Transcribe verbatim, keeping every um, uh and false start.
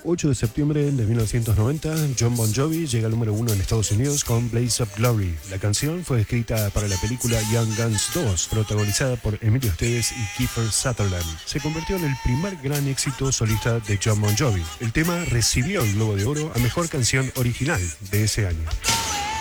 ocho de septiembre de mil novecientos noventa, Jon Bon Jovi llega al número uno en Estados Unidos con Blaze of Glory. La canción fue escrita para la película Young Guns dos, protagonizada por Emilio Estevez y Kiefer Sutherland. Se convirtió en el primer gran éxito solista de Jon Bon Jovi. El tema recibió el Globo de Oro a Mejor Canción Original de ese año.